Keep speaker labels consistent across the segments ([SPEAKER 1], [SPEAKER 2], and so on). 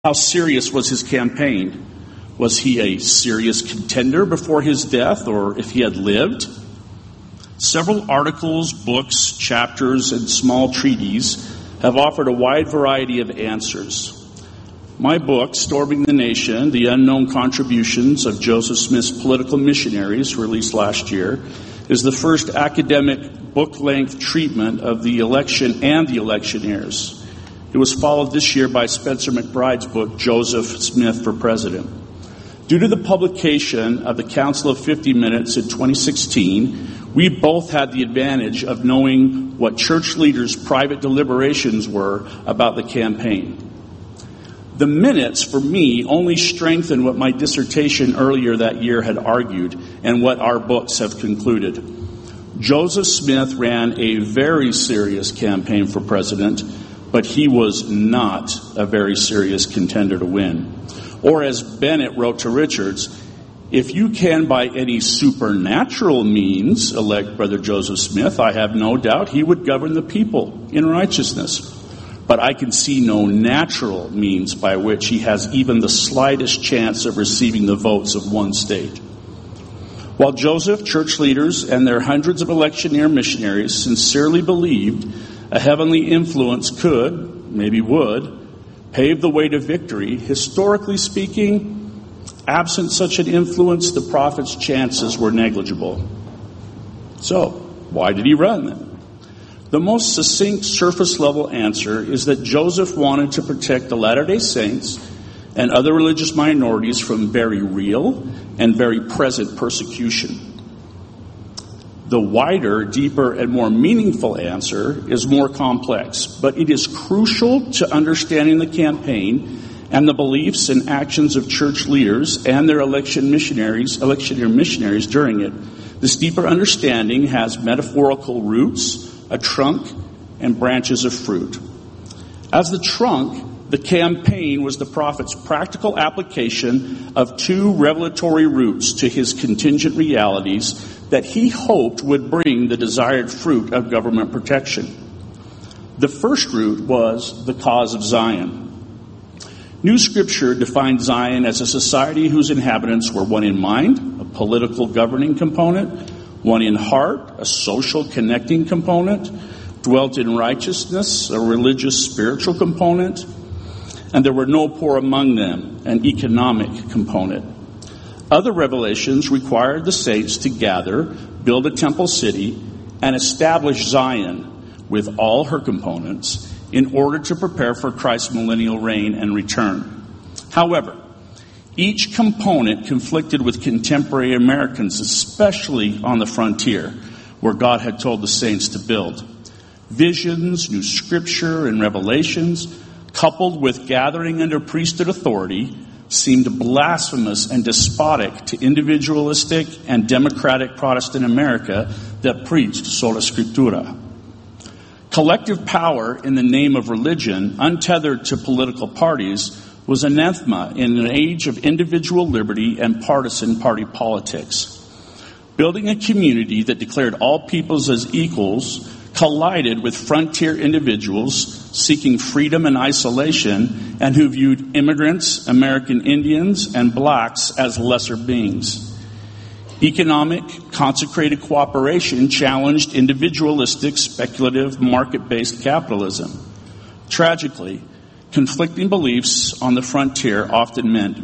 [SPEAKER 1] How serious was his campaign? Was he a serious contender before his death, or if he had lived? Several articles, books, chapters, and small treatises have offered a wide variety of answers. My book, Storming the Nation, The Unknown Contributions of Joseph Smith's Political Missionaries, released last year, is the first academic book-length treatment of the election and the electioneers. It was followed this year by Spencer McBride's book, Joseph Smith for President. Due to the publication of the Council of 50 Minutes in 2016, we both had the advantage of knowing what church leaders' private deliberations were about the campaign. The minutes, for me, only strengthened what my dissertation earlier that year had argued and what our books have concluded. Joseph Smith ran a very serious campaign for president, but he was not a very serious contender to win. Or as Bennett wrote to Richards, if you can by any supernatural means elect Brother Joseph Smith, I have no doubt he would govern the people in righteousness. But I can see no natural means by which he has even the slightest chance of receiving the votes of one state. While Joseph, church leaders, and their hundreds of electioneer missionaries sincerely believed a heavenly influence could, maybe would, pave the way to victory, historically speaking, absent such an influence, the prophet's chances were negligible. So, why did he run then? The most succinct surface-level answer is that Joseph wanted to protect the Latter-day Saints and other religious minorities from very real and very present persecution. The wider, deeper, and more meaningful answer is more complex, but it is crucial to understanding the campaign and the beliefs and actions of church leaders and their electioneer missionaries during it. This deeper understanding has metaphorical roots, a trunk, and branches of fruit. As the trunk, the campaign was the prophet's practical application of two revelatory roots to his contingent realities that he hoped would bring the desired fruit of government protection. The first root was the cause of Zion. New Scripture defined Zion as a society whose inhabitants were one in mind, a political governing component, one in heart, a social connecting component, dwelt in righteousness, a religious spiritual component, and there were no poor among them, an economic component. Other revelations required the saints to gather, build a temple city, and establish Zion with all her components in order to prepare for Christ's millennial reign and return. However, each component conflicted with contemporary Americans, especially on the frontier, where God had told the saints to build. Visions, new scripture, and revelations, coupled with gathering under priesthood authority, seemed blasphemous and despotic to individualistic and democratic Protestant America that preached sola scriptura. Collective power in the name of religion, untethered to political parties, was anathema in an age of individual liberty and partisan party politics. Building a community that declared all peoples as equals collided with frontier individuals seeking freedom and isolation and who viewed immigrants, American Indians, and blacks as lesser beings. Economic, consecrated cooperation challenged individualistic, speculative, market-based capitalism. Tragically, conflicting beliefs on the frontier often meant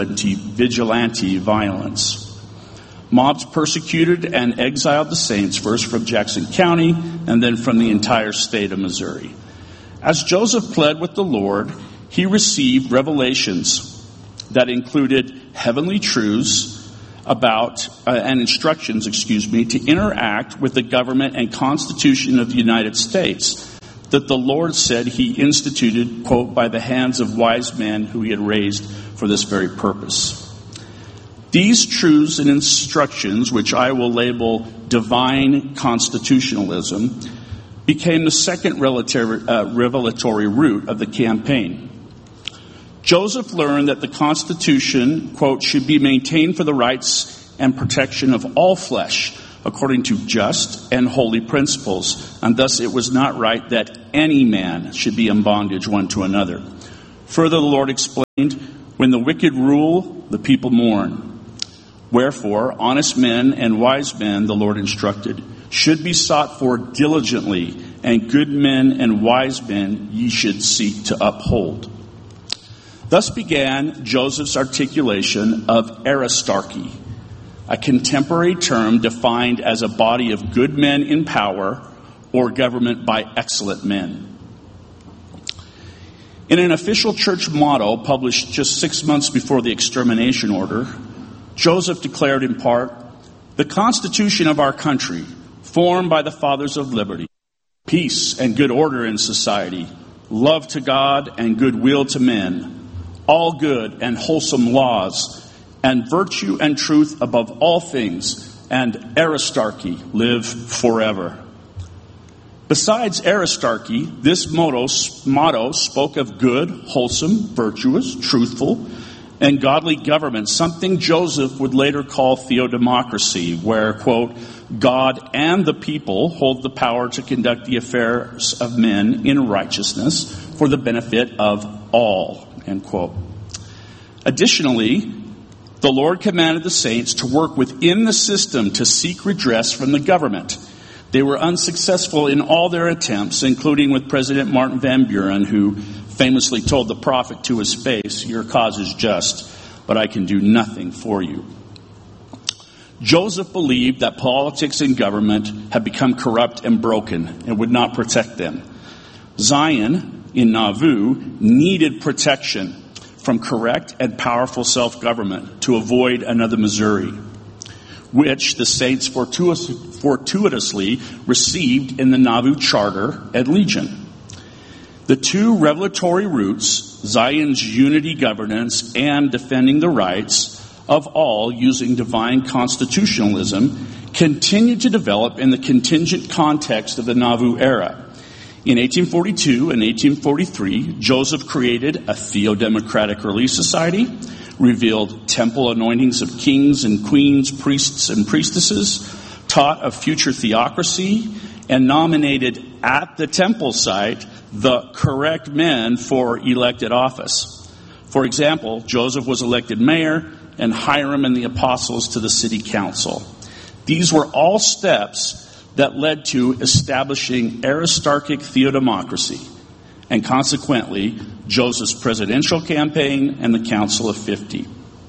[SPEAKER 1] vigilante violence. Mobs persecuted and exiled the saints, first from Jackson County and then from the entire state of Missouri. As Joseph pled with the Lord, he received revelations that included heavenly truths about and instructions, to interact with the government and Constitution of the United States that the Lord said he instituted, quote, by the hands of wise men who he had raised for this very purpose. These truths and instructions, which I will label divine constitutionalism, became the second revelatory root of the campaign. Joseph learned that the Constitution, quote, should be maintained for the rights and protection of all flesh, according to just and holy principles, and thus it was not right that any man should be in bondage one to another. Further, the Lord explained, when the wicked rule, the people mourn. Wherefore, honest men and wise men, the Lord instructed, should be sought for diligently, and good men and wise men ye should seek to uphold. Thus began Joseph's articulation of aristarchy, a contemporary term defined as a body of good men in power or government by excellent men. In an official church motto published just 6 months before the extermination order, Joseph declared in part, "The Constitution of our country, formed by the fathers of liberty, peace and good order in society, love to God and goodwill to men, all good and wholesome laws, and virtue and truth above all things, and aristarchy live forever." Besides aristarchy, this motto spoke of good, wholesome, virtuous, truthful, and godly government, something Joseph would later call theodemocracy, where, quote, God and the people hold the power to conduct the affairs of men in righteousness for the benefit of all, end quote. Additionally, the Lord commanded the saints to work within the system to seek redress from the government. They were unsuccessful in all their attempts, including with President Martin Van Buren, who famously told the prophet to his face, "Your cause is just, but I can do nothing for you." Joseph believed that politics and government had become corrupt and broken and would not protect them. Zion in Nauvoo needed protection from correct and powerful self-government to avoid another Missouri, which the saints fortuitously received in the Nauvoo Charter and Legion. The two revelatory roots, Zion's unity governance and defending the rights of all using divine constitutionalism, continued to develop in the contingent context of the Nauvoo era. In 1842 and 1843, Joseph created a theodemocratic relief society, revealed temple anointings of kings and queens, priests and priestesses, taught of future theocracy, and nominated at the temple site the correct men for elected office. For example, Joseph was elected mayor and Hiram and the apostles to the city council. These were all steps that led to establishing aristarchic theodemocracy, and consequently, Joseph's presidential campaign and the Council of 50.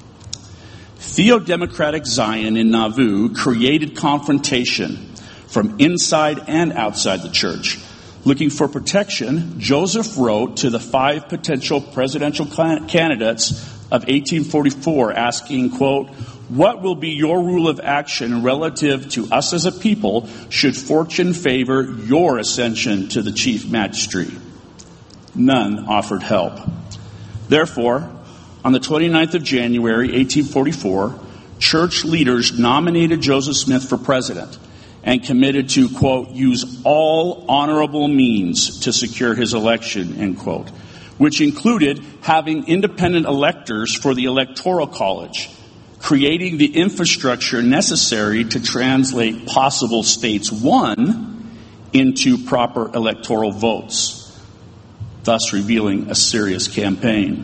[SPEAKER 1] Theodemocratic Zion in Nauvoo created confrontation from inside and outside the church. Looking for protection, Joseph wrote to the 5 potential presidential candidates of 1844 asking, quote, "What will be your rule of action relative to us as a people should fortune favor your ascension to the chief magistracy?" None offered help. Therefore, on the 29th of January, 1844, church leaders nominated Joseph Smith for president and committed to, quote, "use all honorable means to secure his election," end quote, which included having independent electors for the Electoral College, creating the infrastructure necessary to translate possible states won into proper electoral votes, thus revealing a serious campaign.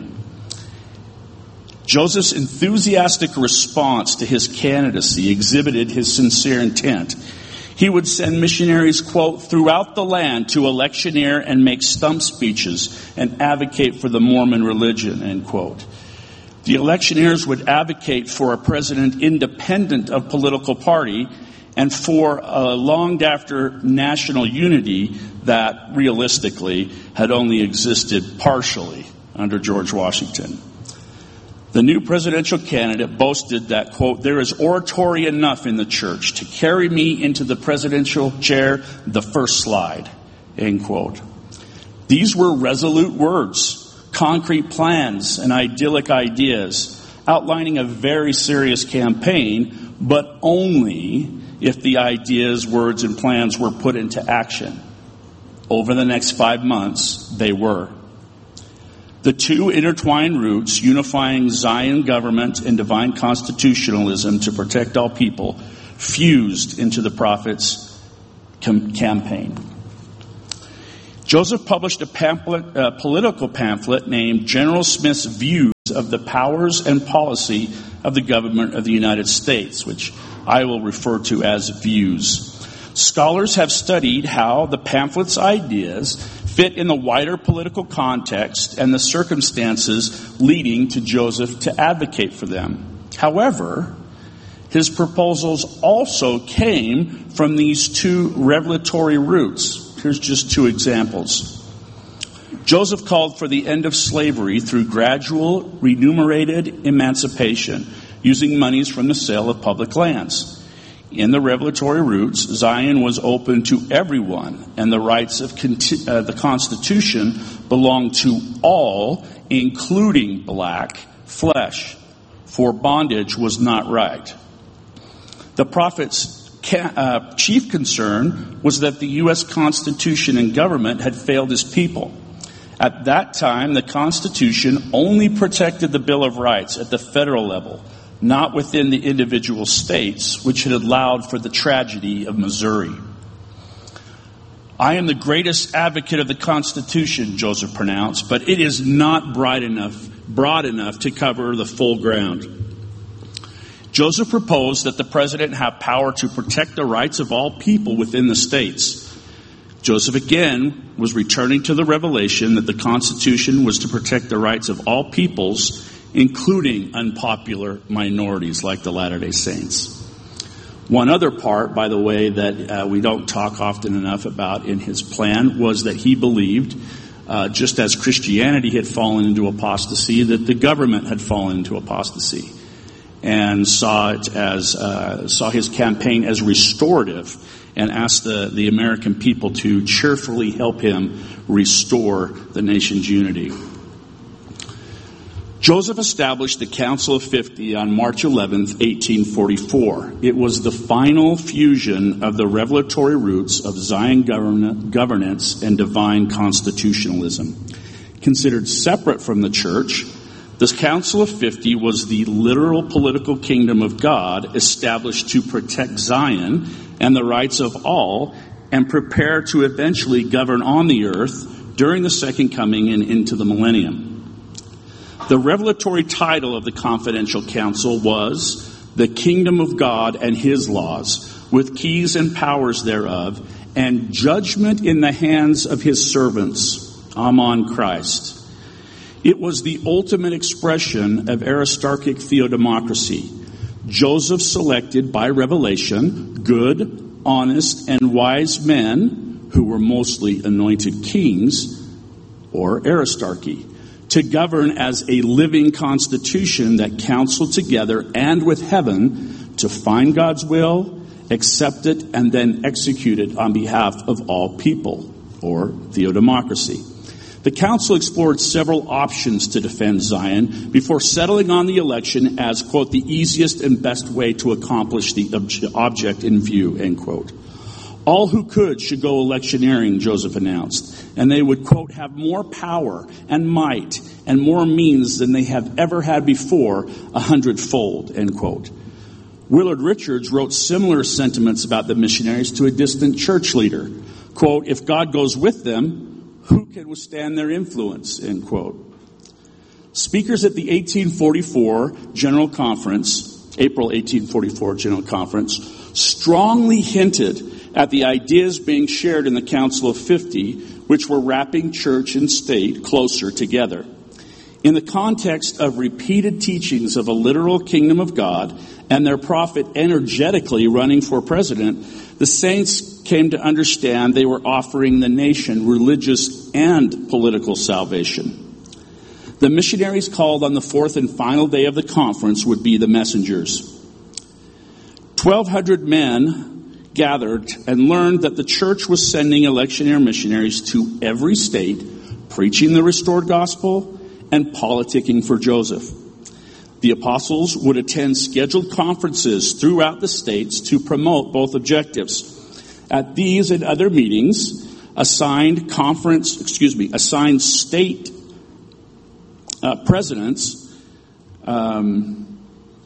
[SPEAKER 1] Joseph's enthusiastic response to his candidacy exhibited his sincere intent. He would send missionaries, quote, "throughout the land to electioneer and make stump speeches and advocate for the Mormon religion," end quote. The electioneers would advocate for a president independent of political party and for a longed-after national unity that realistically had only existed partially under George Washington. The new presidential candidate boasted that, quote, "there is oratory enough in the church to carry me into the presidential chair the first slide," end quote. These were resolute words, concrete plans, and idyllic ideas, outlining a very serious campaign, but only if the ideas, words, and plans were put into action. Over the next 5 months, they were. The two intertwined roots, unifying Zion government and divine constitutionalism to protect all people, fused into the prophet's campaign. Joseph published a political pamphlet named General Smith's Views of the Powers and Policy of the Government of the United States, which I will refer to as Views. Scholars have studied how the pamphlet's ideas fit in the wider political context and the circumstances leading to Joseph to advocate for them. However, his proposals also came from these two revelatory roots. Here's just two examples. Joseph called for the end of slavery through gradual, remunerated emancipation, using monies from the sale of public lands. In the revelatory roots, Zion was open to everyone, and the rights of the Constitution belonged to all, including black flesh, for bondage was not right. The prophet's chief concern was that the U.S. Constitution and government had failed his people. At that time, the Constitution only protected the Bill of Rights at the federal level, not within the individual states, which had allowed for the tragedy of Missouri. I am the greatest advocate of the Constitution, Joseph pronounced, but it is not broad enough to cover the full ground. Joseph proposed that the president have power to protect the rights of all people within the states. Joseph again was returning to the revelation that the Constitution was to protect the rights of all peoples, including unpopular minorities like the Latter-day Saints. One other part, by the way, that we don't talk often enough about in his plan was that he believed, just as Christianity had fallen into apostasy, that the government had fallen into apostasy, and saw his campaign as restorative, and asked the American people to cheerfully help him restore the nation's unity. Joseph established the Council of 50 on March 11th, 1844. It was the final fusion of the revelatory roots of Zion governance and divine constitutionalism. Considered separate from the church, this Council of 50 was the literal political kingdom of God established to protect Zion and the rights of all and prepare to eventually govern on the earth during the second coming and into the millennium. The revelatory title of the Confidential Council was The Kingdom of God and His Laws, with keys and powers thereof, and judgment in the hands of His servants. Amen, Christ. It was the ultimate expression of Aristarchic theodemocracy. Joseph selected by revelation good, honest, and wise men, who were mostly anointed kings, or Aristarchy, to govern as a living constitution that counseled together and with heaven to find God's will, accept it, and then execute it on behalf of all people, or theodemocracy. The council explored several options to defend Zion before settling on the election as, quote, the easiest and best way to accomplish the object in view, end quote. All who could should go electioneering, Joseph announced, and they would, quote, have more power and might and more means than they have ever had before, 100-fold, end quote. Willard Richards wrote similar sentiments about the missionaries to a distant church leader. Quote, if God goes with them, who can withstand their influence, end quote. Speakers at the 1844 General Conference, April 1844 General Conference, strongly hinted at the ideas being shared in the Council of 50, which were wrapping church and state closer together. In the context of repeated teachings of a literal kingdom of God and their prophet energetically running for president, the saints came to understand they were offering the nation religious and political salvation. The missionaries called on the fourth and final day of the conference would be the messengers. 1,200 men gathered and learned that the church was sending electioneer missionaries to every state, preaching the restored gospel and politicking for Joseph. The apostles would attend scheduled conferences throughout the states to promote both objectives. At these and other meetings, assigned state presidents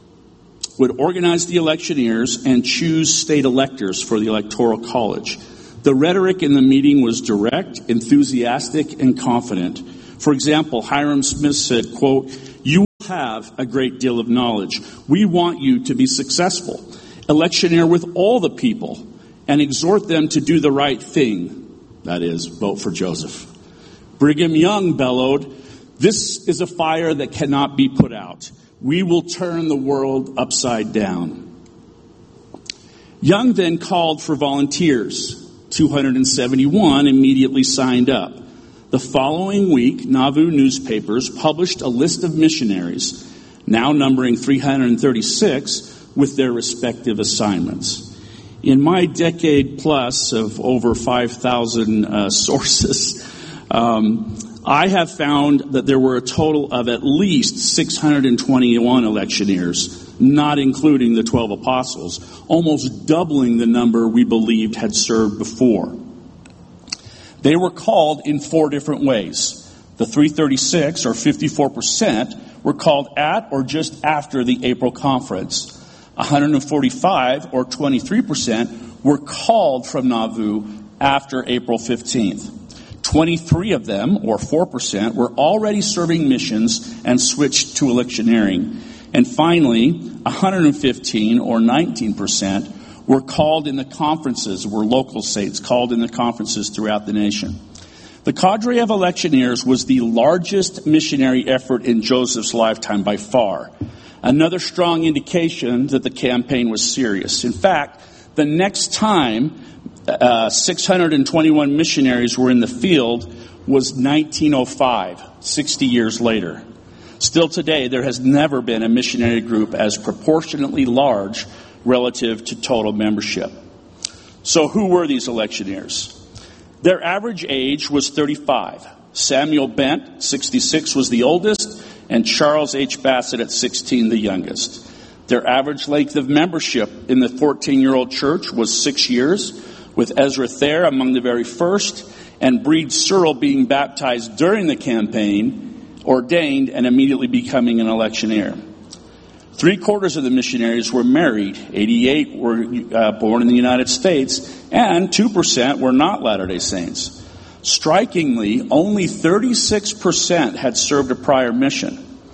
[SPEAKER 1] would organize the electioneers and choose state electors for the electoral college. The rhetoric in the meeting was direct, enthusiastic, and confident. For example, Hyrum Smith said, quote, "You have a great deal of knowledge. We want you to be successful. Electioneer with all the people and exhort them to do the right thing." That is, vote for Joseph. Brigham Young bellowed, "This is a fire that cannot be put out. We will turn the world upside down." Young then called for volunteers. 271 immediately signed up. The following week, Nauvoo newspapers published a list of missionaries, now numbering 336, with their respective assignments. In my decade plus of over 5,000 sources, I have found that there were a total of at least 621 electioneers, not including the 12 apostles, almost doubling the number we believed had served before. They were called in 4 different ways. The 336, or 54%, were called at or just after the April conference. 145, or 23%, were called from Nauvoo after April 15th. 23 of them, or 4%, were already serving missions and switched to electioneering. And finally, 115, or 19%, were called in the conferences, were local saints called in the conferences throughout the nation. The cadre of electioneers was the largest missionary effort in Joseph's lifetime by far. Another strong indication that the campaign was serious. In fact, the next time 621 missionaries were in the field was 1905, 60 years later. Still today, there has never been a missionary group as proportionately large relative to total membership. So who were these electioneers? Their average age was 35. Samuel Bent, 66, was the oldest, and Charles H. Bassett at 16, the youngest. Their average length of membership in the 14-year-old church was 6 years, with Ezra Thayer among the very first, and Breed Searle being baptized during the campaign, ordained, and immediately becoming an electioneer. 3/4 of the missionaries were married, 88 were born in the United States, and 2% were not Latter-day Saints. Strikingly, only 36% had served a prior mission.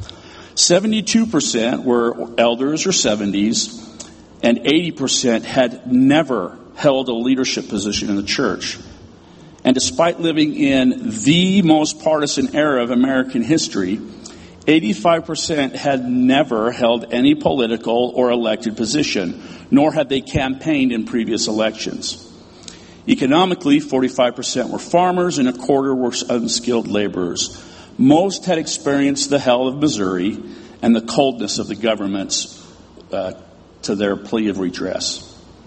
[SPEAKER 1] 72% were elders or 70s, and 80% had never held a leadership position in the church. And despite living in the most partisan era of American history, 85% had never held any political or elected position, nor had they campaigned in previous elections. Economically, 45% were farmers and 1/4 were unskilled laborers. Most had experienced the hell of Missouri and the coldness of the governments to their plea of redress.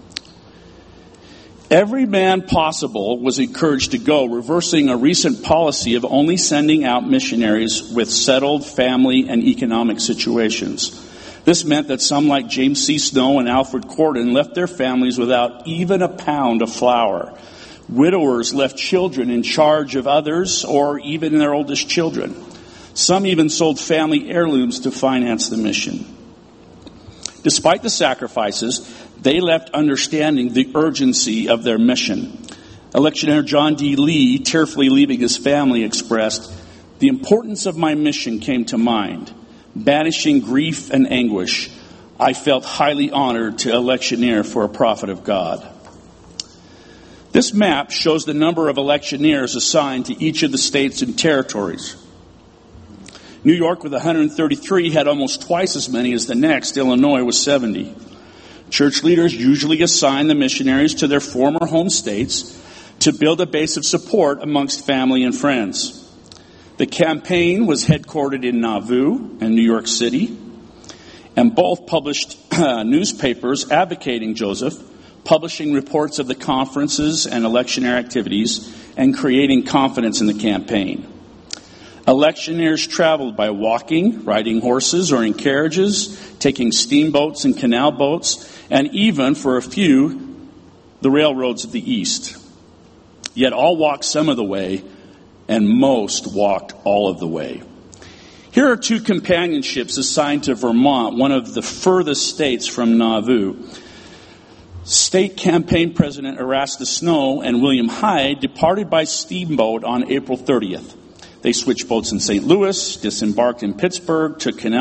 [SPEAKER 1] Every man possible was encouraged to go, reversing a recent policy of only sending out missionaries with settled family and economic situations. This meant that some like James C. Snow and Alfred Corden left their families without even a pound of flour. Widowers left children in charge of others or even their oldest children. Some even sold family heirlooms to finance the mission. Despite the sacrifices, they left understanding the urgency of their mission. Electioneer John D. Lee, tearfully leaving his family, expressed, "The importance of my mission came to mind. Banishing grief and anguish, I felt highly honored to electioneer for a prophet of God." This map shows the number of electioneers assigned to each of the states and territories. New York, with 133, had almost twice as many as the next. Illinois was 70. Church leaders usually assign the missionaries to their former home states to build a base of support amongst family and friends. The campaign was headquartered in Nauvoo and New York City, and both published newspapers advocating Joseph, publishing reports of the conferences and electioneer activities, and creating confidence in the campaign. Electioneers traveled by walking, riding horses, or in carriages, taking steamboats and canal boats, and even, for a few, the railroads of the East. Yet all walked some of the way, and most walked all of the way. Here are 2 companionships assigned to Vermont, one of the furthest states from Nauvoo. State campaign President Erastus Snow and William Hyde departed by steamboat on April 30th. They switched boats in St. Louis, disembarked in Pittsburgh, took Canal